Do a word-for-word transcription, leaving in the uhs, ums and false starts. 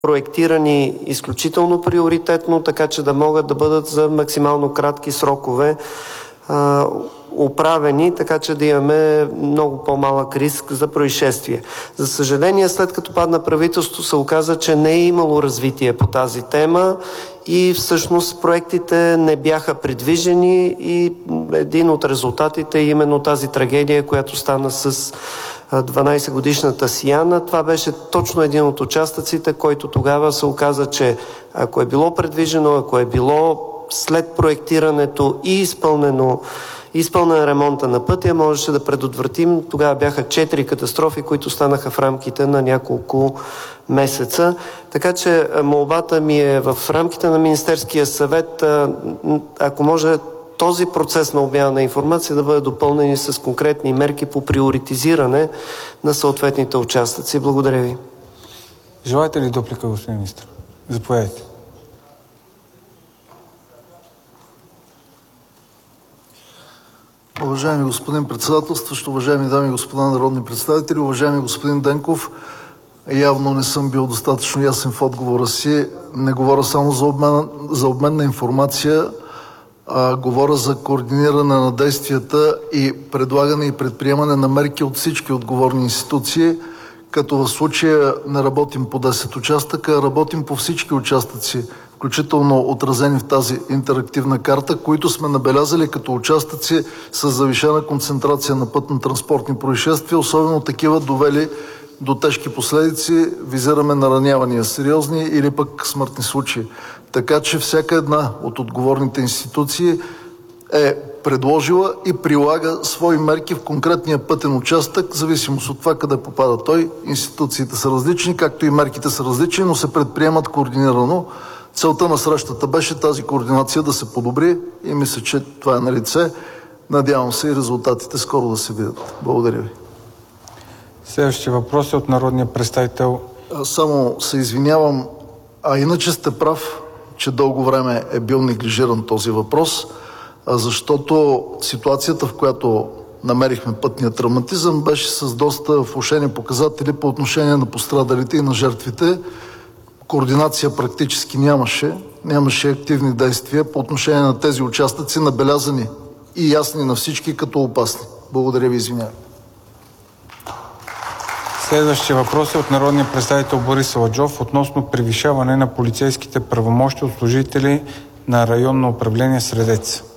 проектирани изключително приоритетно, така че да могат да бъдат за максимално кратки срокове а, управени, така че да имаме много по-малък риск за происшествие. За съжаление, след като падна правителство, се оказа, че не е имало развитие по тази тема и всъщност проектите не бяха придвижени и един от резултатите е именно тази трагедия, която стана с дванайсетгодишната Сияна. Това беше точно един от участъците, който тогава се оказа, че ако е било предвижено, ако е било след проектирането и изпълнено изпълнен ремонта на пътя, можеше да предотвратим. Тогава бяха четири катастрофи, които станаха в рамките на няколко месеца. Така че молбата ми е в рамките на Министерския съвет, ако може този процес на обмяна на информация да бъде допълнен с конкретни мерки по приоритизиране на съответните участъци. Благодаря ви. Желаете ли дуплика, господин министър? Заповядайте. Уважаеми господин председателстващ, уважаеми дами и господа народни представители, уважаеми господин Денков, явно не съм бил достатъчно ясен в отговора си. Не говоря само за обмен, за обмен на информация, а говоря за координиране на действията и предлагане и предприемане на мерки от всички отговорни институции, като в случая не работим по десет участъка, а работим по всички участъци, включително отразени в тази интерактивна карта, които сме набелязали като участъци с завишена концентрация на пътно-транспортни происшествия, особено такива довели до тежки последици, визираме наранявания сериозни или пък смъртни случаи. Така че всяка една от отговорните институции е предложила и прилага свои мерки в конкретния пътен участък, в зависимост от това къде попада той. Институциите са различни, както и мерките са различни, но се предприемат координирано. Целта на срещата беше тази координация да се подобри и мисля, че това е на лице. Надявам се и резултатите скоро да се видят. Благодаря ви. Следващия въпрос е от народния представител. Аз само се извинявам, а иначе сте прав, че дълго време е бил неглижиран този въпрос, защото ситуацията, в която намерихме пътния травматизъм, беше с доста влошени показатели по отношение на пострадалите и на жертвите. Координация практически нямаше, нямаше активни действия по отношение на тези участъци, набелязани и ясни на всички като опасни. Благодаря ви, извинявам. Следващия въпрос е от народния представител Борис Аладжов относно превишаване на полицейските правомощия от служители на районно управление Средец.